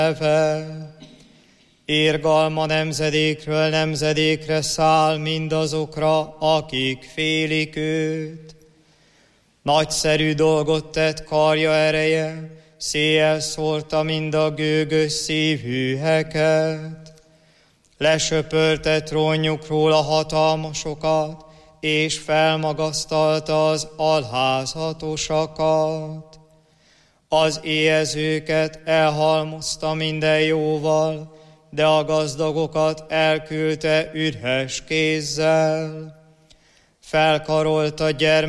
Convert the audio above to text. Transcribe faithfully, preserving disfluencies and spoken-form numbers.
Irgalma nemzedékről nemzedékre száll mindazokra, akik félik őt. Nagyszerű dolgot tett karja ereje, széjjel szórta mind a gőgös szívhűheket. Lesöpörte trónjukról a hatalmasokat, és felmagasztalta az alházatosakat. Az éhezőket elhalmozta minden jóval, de a gazdagokat elküldte üres kézzel. Felkarolta gyermekeket,